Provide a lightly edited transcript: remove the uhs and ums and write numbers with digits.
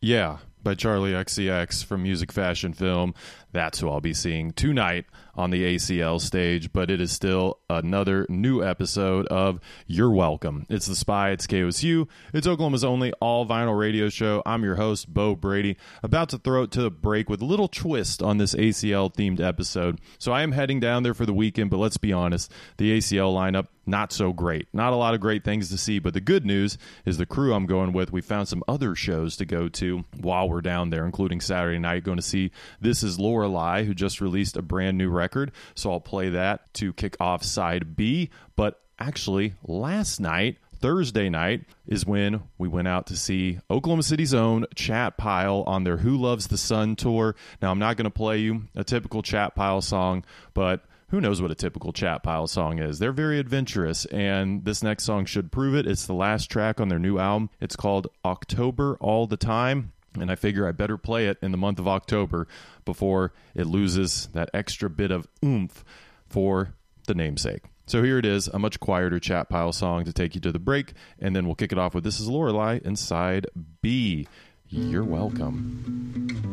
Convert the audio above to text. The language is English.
Yeah, by Charlie XCX from Music Fashion Film. That's who I'll be seeing tonight on the ACL stage, but it is still another new episode of You're Welcome. It's The Spy, it's KOSU, it's Oklahoma's only all-vinyl radio show. I'm your host, Bo Brady, about to throw it to a break with a little twist on this ACL-themed episode. So I am heading down there for the weekend, but let's be honest, the ACL lineup, not so great. Not a lot of great things to see, but the good news is the crew I'm going with, we found some other shows to go to while we're down there, including Saturday night, going to see This Is Lorelei, who just released a brand new record, so I'll play that to kick off side B. But actually, last night, Thursday night, is when we went out to see Oklahoma City's own Chat Pile on their Who Loves the Sun tour. Now, I'm not going to play you a typical Chat Pile song, but who knows what a typical Chat Pile song is? They're very adventurous, and this next song should prove it. It's the last track on their new album. It's called October All the Time, and I figure I better play it in the month of October before it loses that extra bit of oomph for the namesake. So here it is, a much quieter Chat Pile song to take you to the break, and then we'll kick it off with This Is Lorelei inside B. You're welcome.